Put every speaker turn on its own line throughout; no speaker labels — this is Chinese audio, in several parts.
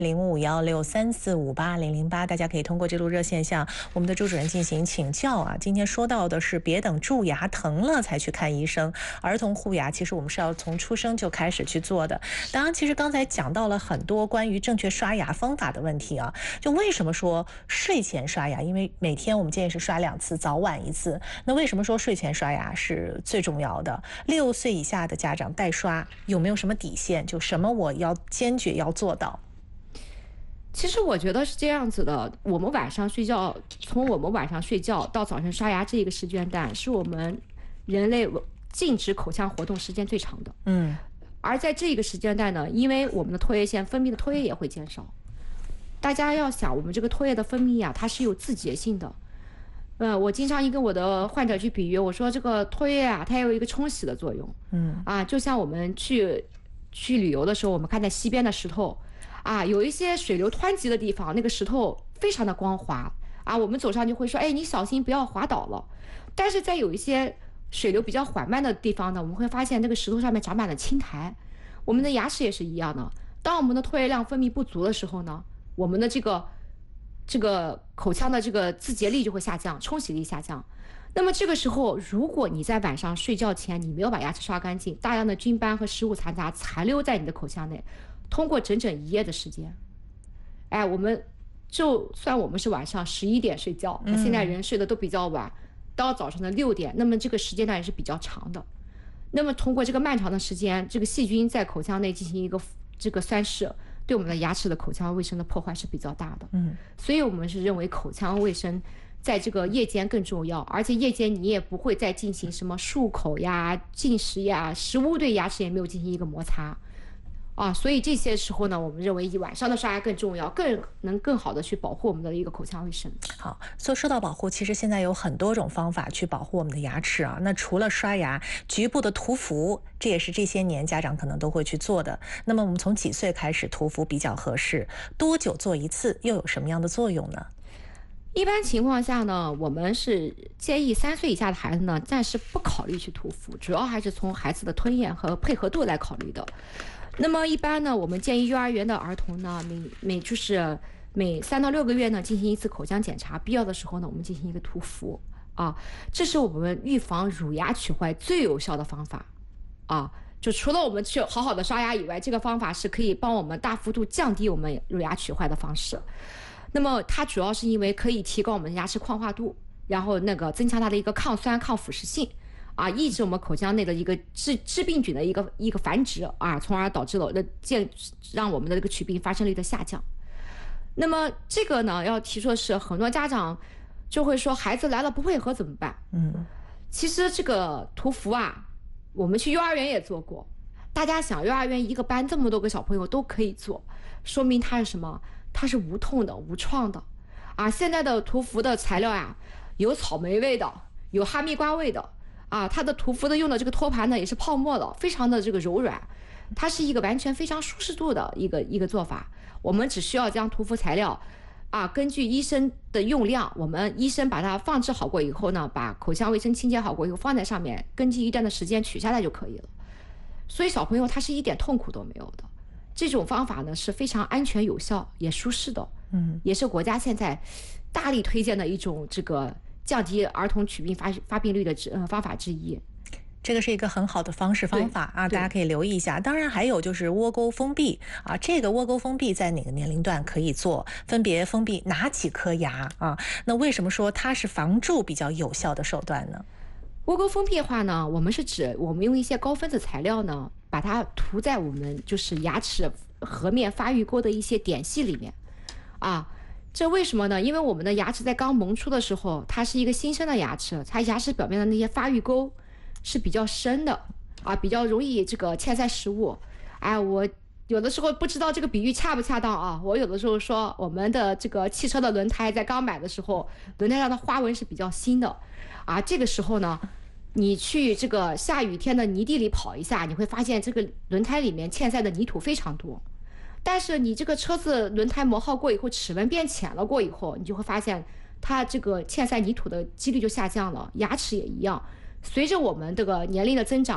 0516345808，大家可以通过这路热线向我们的朱主任进行请教啊。今天说到的是别等蛀牙疼了才去看医生，儿童护牙其实我们是要从出生就开始去做的。当然，其实刚才讲到了很多关于正确刷牙方法的问题啊。就为什么说睡前刷牙？因为每天我们建议是刷2次，早晚1次。那为什么说睡前刷牙是最重要的？6岁以下的家长代刷有没有什么底线？就什么我要坚决要做到？
其实我觉得是这样子的，我们晚上睡觉，从我们晚上睡觉到早上刷牙这个时间段，是我们人类静止口腔活动时间最长的。而在这个时间段呢，因为我们的唾液腺分泌的唾液也会减少。大家要想，我们这个唾液的分泌啊，它是有自洁性的。我经常跟我的患者去比喻，我说这个唾液啊，它有一个冲洗的作用。就像我们去旅游的时候，我们看在溪边的石头。有一些水流湍急的地方，那个石头非常的光滑我们走上就会说，哎，你小心不要滑倒了。但是在有一些水流比较缓慢的地方呢，我们会发现那个石头上面长满了青苔。我们的牙齿也是一样的，当我们的唾液量分泌不足的时候呢，我们的这个口腔的这个自洁力就会下降，冲洗力下降。那么这个时候，如果你在晚上睡觉前你没有把牙齿刷干净，大量的菌斑和食物残渣残留在你的口腔内，通过整整1夜的时间，我们就算我们是晚上11点睡觉，现在人睡得都比较晚，到早上的6点，那么这个时间段也是比较长的。那么通过这个漫长的时间，这个细菌在口腔内进行一个这个酸蚀，对我们的牙齿的口腔卫生的破坏是比较大的。所以我们是认为口腔卫生在这个夜间更重要，而且夜间你也不会再进行什么漱口呀、进食呀，食物对牙齿也没有进行一个摩擦。所以这些时候呢，我们认为以晚上的刷牙更重要，更好的去保护我们的一个口腔卫生。
好，所以说到保护，其实现在有很多种方法去保护我们的牙齿啊。那除了刷牙，局部的涂氟，这也是这些年家长可能都会去做的。那么我们从几岁开始涂氟比较合适？多久做1次？又有什么样的作用呢？
一般情况下呢，我们是建议3岁以下的孩子呢，暂时不考虑去涂氟，主要还是从孩子的吞咽和配合度来考虑的。那么一般呢，我们建议幼儿园的儿童呢，每3到6个月呢进行1次口腔检查，必要的时候呢，我们进行一个涂氟这是我们预防乳牙龋坏最有效的方法就除了我们去好好的刷牙以外，这个方法是可以帮我们大幅度降低我们乳牙龋坏的方式。那么它主要是因为可以提高我们牙齿矿化度，然后增强它的一个抗酸抗腐蚀性抑制我们口腔内的一个致病菌的一个繁殖从而导致了让我们的这个龋病发生率的下降。那么这个呢，要提出的是，很多家长就会说，孩子来了不配合怎么办？其实这个涂氟我们去幼儿园也做过。大家想，幼儿园一个班这么多个小朋友都可以做，说明它是什么？它是无痛的、无创的现在的涂氟的材料有草莓味的，有哈密瓜味的它的涂氟的用的这个托盘呢也是泡沫的，非常的这个柔软，它是一个完全非常舒适度的一个做法。我们只需要将涂氟材料根据医生的用量，我们医生把它放置好过以后呢，把口腔卫生清洁好过以后放在上面，根据一段的时间取下来就可以了。所以小朋友他是一点痛苦都没有的。这种方法呢是非常安全有效也舒适的，也是国家现在大力推荐的一种这个降低儿童龋病发病率的方法之一。
这个是一个很好的方法大家可以留意一下。当然还有就是窝沟封闭这个窝沟封闭在哪个年龄段可以做？分别封闭哪几颗牙那为什么说它是防蛀比较有效的手段呢？
窝沟封闭的话呢，我们是指我们用一些高分子材料呢，把它涂在我们就是牙齿颌面发育沟的一些点隙里面这为什么呢？因为我们的牙齿在刚萌出的时候，它是一个新生的牙齿，它牙齿表面的那些发育沟是比较深的比较容易这个嵌塞食物。我有的时候不知道这个比喻恰不恰当我有的时候说，我们的这个汽车的轮胎在刚买的时候，轮胎上的花纹是比较新的这个时候呢，你去这个下雨天的泥地里跑一下，你会发现这个轮胎里面嵌塞的泥土非常多。但是你这个车子轮胎磨耗过以后，齿纹变浅了过以后，你就会发现它这个嵌塞泥土的几率就下降了。牙齿也一样，随着我们这个年龄的增长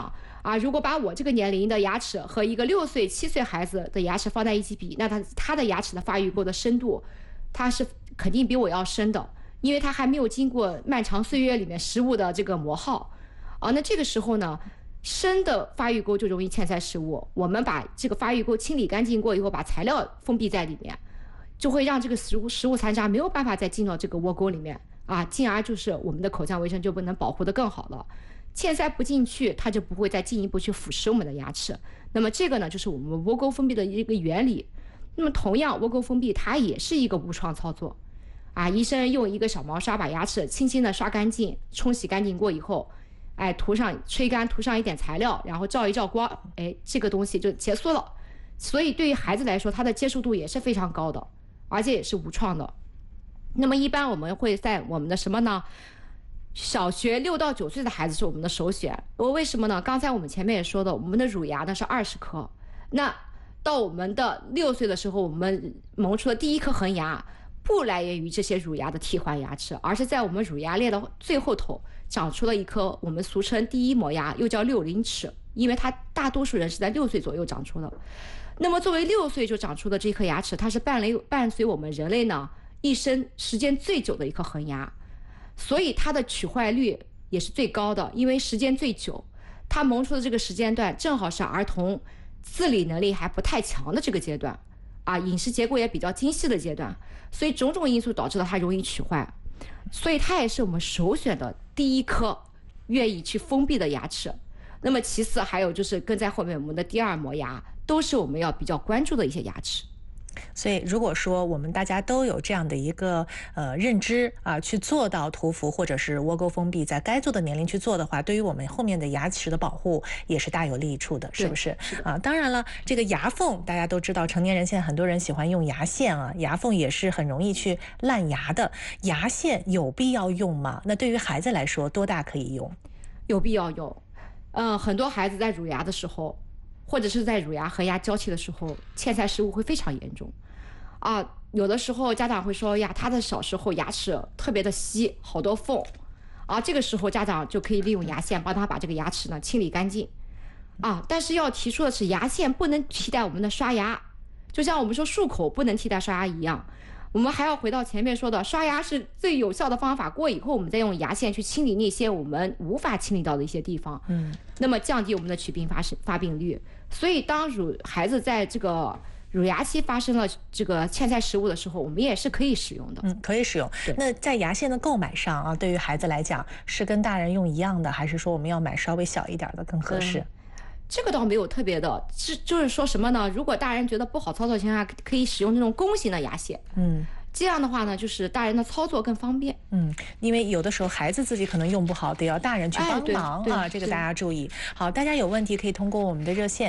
如果把我这个年龄的牙齿和一个6岁、7岁孩子的牙齿放在一起比，那他的牙齿的发育沟的深度，它是肯定比我要深的，因为它还没有经过漫长岁月里面食物的这个磨耗那这个时候呢，深的发育沟就容易嵌塞食物。我们把这个发育沟清理干净过以后，把材料封闭在里面，就会让这个食物残渣没有办法再进到这个窝沟里面进而就是我们的口腔卫生就不能保护得更好了。嵌塞不进去，它就不会再进一步去腐蚀我们的牙齿。那么这个呢，就是我们窝沟封闭的一个原理。那么同样，窝沟封闭它也是一个无创操作医生用一个小毛刷把牙齿轻轻的刷干净，冲洗干净过以后，涂上吹干，涂上一点材料，然后照一照光，这个东西就结束了。所以对于孩子来说，它的接受度也是非常高的，而且也是无创的。那么一般我们会在我们的什么呢？小学6到9岁的孩子是我们的首选。为什么呢？刚才我们前面也说的，我们的乳牙呢是20颗，那到我们的6岁的时候，我们萌出的第一颗恒牙不来源于这些乳牙的替换牙齿，而是在我们乳牙列的最后头长出了一颗我们俗称第一磨牙，又叫60齿，因为它大多数人是在6岁左右长出的。那么作为6岁就长出的这颗牙齿，它是伴随我们人类呢一生时间最久的一颗恒牙，所以它的取坏率也是最高的，因为时间最久，它萌出的这个时间段正好是儿童自理能力还不太强的这个阶段饮食结构也比较精细的阶段，所以种种因素导致了它容易取坏，所以它也是我们首选的第一颗愿意去封闭的牙齿。那么其次还有就是跟在后面我们的第2磨牙，都是我们要比较关注的一些牙齿。
所以如果说我们大家都有这样的一个认知去做到涂氟或者是窝沟封闭，在该做的年龄去做的话，对于我们后面的牙齿的保护也是大有利处的，是不是？当然了，这个牙缝大家都知道，成年人现在很多人喜欢用牙线牙缝也是很容易去烂牙的。牙线有必要用吗？那对于孩子来说，多大可以用？
有必要用。很多孩子在乳牙的时候，或者是在乳牙和牙交替的时候，嵌塞食物会非常严重有的时候家长会说呀，他的小时候牙齿特别的稀，好多缝这个时候家长就可以利用牙线帮他把这个牙齿呢清理干净但是要提出的是，牙线不能替代我们的刷牙，就像我们说漱口不能替代刷牙一样，我们还要回到前面说的，刷牙是最有效的方法，过以后我们再用牙线去清理那些我们无法清理到的一些地方那么降低我们的龋病发病率。所以当孩子在这个乳牙期发生了这个嵌塞食物的时候，我们也是可以使用的。
可以使用。那在牙线的购买上对于孩子来讲是跟大人用一样的，还是说我们要买稍微小一点的更合适？
这个倒没有特别的，就是说什么呢？如果大人觉得不好操作的情况下，可以使用那种弓形的牙线。这样的话呢，就是大人的操作更方便。
因为有的时候孩子自己可能用不好，得要大人去帮忙这个大家注意。好，大家有问题可以通过我们的热线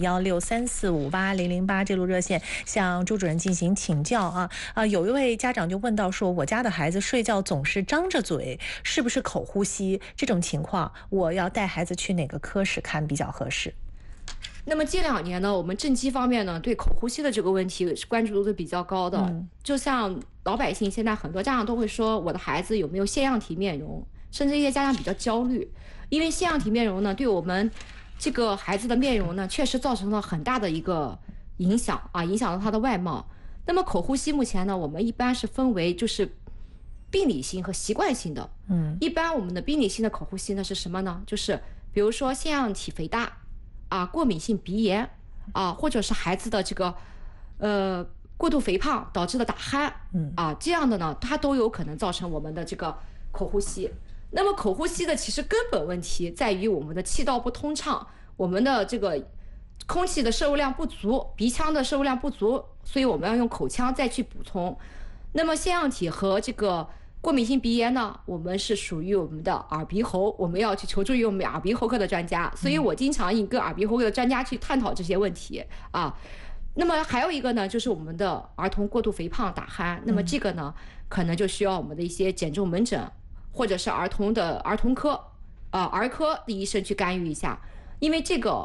055163458008这路热线向朱主任进行请教有一位家长就问到说，我家的孩子睡觉总是张着嘴，是不是口呼吸？这种情况我要带孩子去哪个科室看比较合适？
那么近2年呢，我们正畸方面呢，对口呼吸的这个问题关注度是比较高的。就像老百姓现在很多家长都会说，我的孩子有没有腺样体面容，甚至一些家长比较焦虑，因为腺样体面容呢，对我们这个孩子的面容呢，确实造成了很大的一个影响影响到他的外貌。那么口呼吸目前呢，我们一般是分为就是病理性和习惯性的。一般我们的病理性的口呼吸呢是什么呢？就是比如说腺样体肥大过敏性鼻炎或者是孩子的这个过度肥胖导致的打鼾这样的呢，它都有可能造成我们的这个口呼吸。那么口呼吸的其实根本问题在于我们的气道不通畅，我们的这个空气的摄入量不足，鼻腔的摄入量不足，所以我们要用口腔再去补充。那么腺样体和这个过敏性鼻炎呢，我们是属于我们的耳鼻喉，我们要去求助于我们耳鼻喉科的专家，所以我经常跟耳鼻喉科的专家去探讨这些问题那么还有一个呢，就是我们的儿童过度肥胖打鼾，那么这个呢，可能就需要我们的一些减重门诊，或者是儿童科儿科的医生去干预一下，因为这个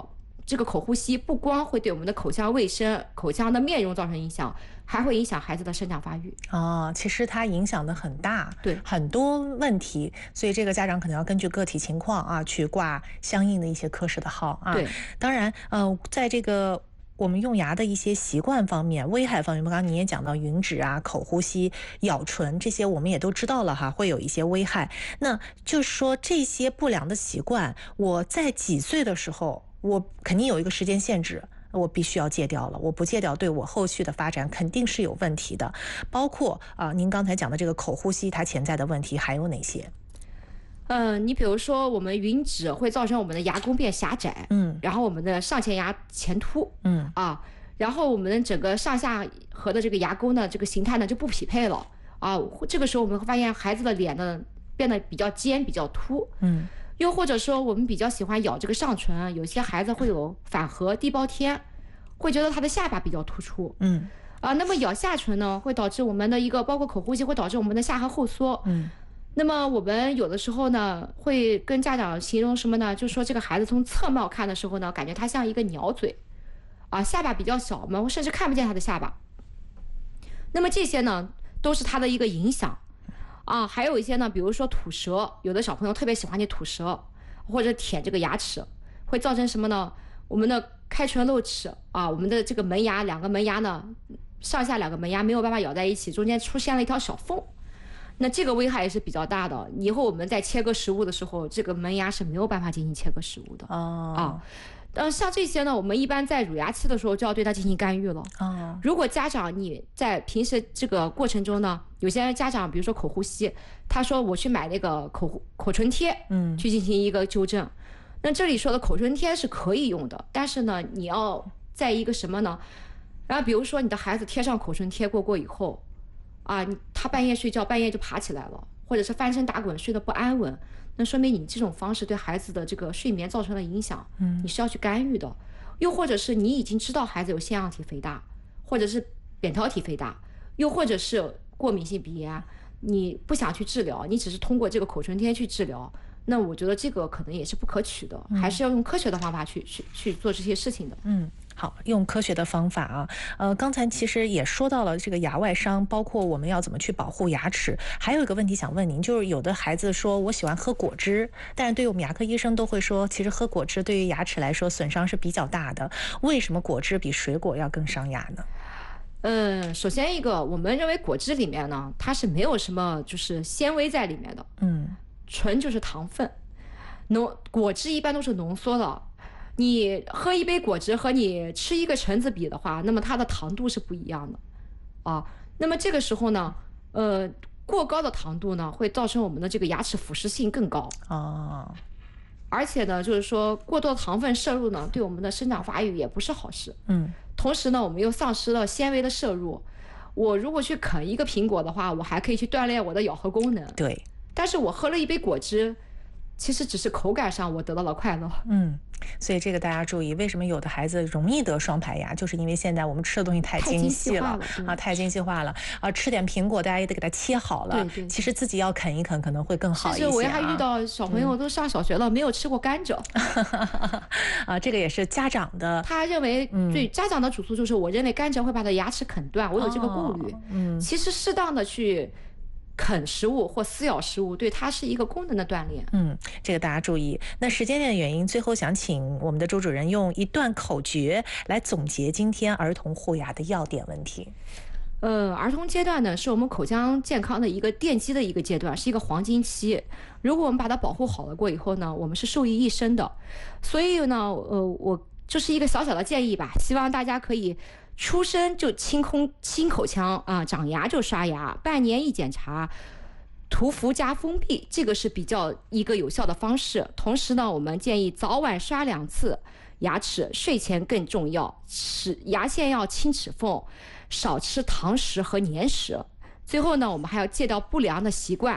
这个口呼吸不光会对我们的口腔卫生、口腔的面容造成影响，还会影响孩子的生长发育。
其实它影响的很大，
对，
很多问题，所以这个家长可能要根据个体情况啊，去挂相应的一些科室的号啊。
对，
当然，在这个我们用牙的一些习惯方面、危害方面，刚刚你也讲到吮指啊、口呼吸、咬唇这些，我们也都知道了哈，会有一些危害。那就是说这些不良的习惯，我在几岁的时候，我肯定有一个时间限制。我必须要戒掉了，我不戒掉对我后续的发展肯定是有问题的，包括您刚才讲的这个口呼吸它潜在的问题还有哪些？
你比如说我们吮指会造成我们的牙弓变狭窄，然后我们的上前牙前凸，然后我们整个上下颌的这个牙弓呢，这个形态呢就不匹配了啊。这个时候我们会发现孩子的脸呢变得比较尖、比较凸，又或者说我们比较喜欢咬这个上唇，有些孩子会有反颌地包天，会觉得他的下巴比较突出，那么咬下唇呢，会导致我们的一个包括口呼吸，会导致我们的下颌后缩，那么我们有的时候呢，会跟家长形容什么呢？就说这个孩子从侧貌看的时候呢，感觉他像一个鸟嘴，下巴比较小，我们甚至看不见他的下巴。那么这些呢，都是他的一个影响。还有一些呢，比如说吐舌，有的小朋友特别喜欢去吐舌，或者舔这个牙齿，会造成什么呢？我们的开唇露齿我们的这个门牙，两个门牙呢，上下两个门牙没有办法咬在一起，中间出现了一条小缝。那这个危害也是比较大的。以后我们在切割食物的时候，这个门牙是没有办法进行切割食物的。像这些呢，我们一般在乳牙期的时候就要对它进行干预了。如果家长你在平时这个过程中呢，有些家长比如说口呼吸，他说我去买那个口唇贴，去进行一个纠正。那这里说的口唇贴是可以用的，但是呢，你要在一个什么呢？然后比如说你的孩子贴上口唇贴过以后，他半夜睡觉，半夜就爬起来了，或者是翻身打滚睡得不安稳，那说明你这种方式对孩子的这个睡眠造成了影响，你是要去干预的。又或者是你已经知道孩子有腺样体肥大，或者是扁桃体肥大，又或者是过敏性鼻炎，你不想去治疗，你只是通过这个口唇贴去治疗，那我觉得这个可能也是不可取的，还是要用科学的方法去做这些事情的。
好，用科学的方法刚才其实也说到了这个牙外伤，包括我们要怎么去保护牙齿。还有一个问题想问您，就是有的孩子说我喜欢喝果汁，但是对于我们牙科医生都会说，其实喝果汁对于牙齿来说损伤是比较大的。为什么果汁比水果要更伤牙呢？
首先一个，我们认为果汁里面呢，它是没有什么就是纤维在里面的，纯就是糖分。果汁一般都是浓缩的。你喝一杯果汁和你吃一个橙子比的话，那么它的糖度是不一样的那么这个时候呢，过高的糖度呢，会造成我们的这个牙齿腐蚀性更高而且呢，就是说过多的糖分摄入呢，对我们的生长发育也不是好事。同时呢，我们又丧失了纤维的摄入。我如果去啃一个苹果的话，我还可以去锻炼我的咬合功能。
对，
但是我喝了一杯果汁，其实只是口感上我得到了快乐。
所以这个大家注意，为什么有的孩子容易得双排牙，就是因为现在我们吃的东西太精细了太精细化了吃点苹果大家也得给它切好了，
对，
其实自己要啃一啃可能会更好一些。
其实我还遇到小朋友都上小学了，没有吃过甘蔗
这个也是家长的，
他认为对家长的主诉就是我认为甘蔗会把他的牙齿啃断，我有这个顾虑。其实适当的去啃食物或撕咬食物，对它是一个功能的锻炼。
这个大家注意。那时间的原因，最后想请我们的周主任用一段口诀来总结今天儿童护牙的要点问题。
儿童阶段呢，是我们口腔健康的一个奠基的一个阶段，是一个黄金期。如果我们把它保护好了过以后呢，我们是受益一生的。所以呢，我就是一个小小的建议吧，希望大家可以出生就清口腔长牙就刷牙，半年一检查，涂氟加封闭，这个是比较一个有效的方式。同时呢，我们建议早晚刷2次牙齿，睡前更重要，牙线要清齿缝，少吃糖食和粘食。最后呢，我们还要戒掉不良的习惯，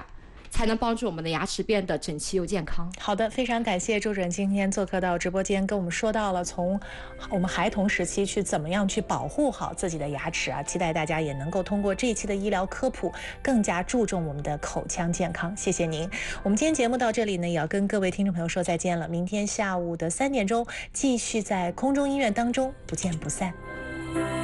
才能帮助我们的牙齿变得整齐又健康。
好的，非常感谢周主任今天做客到直播间，跟我们说到了从我们孩童时期去怎么样去保护好自己的牙齿啊，期待大家也能够通过这一期的医疗科普更加注重我们的口腔健康。谢谢您。我们今天节目到这里呢，也要跟各位听众朋友说再见了。明天下午的3点钟继续在空中医院当中不见不散。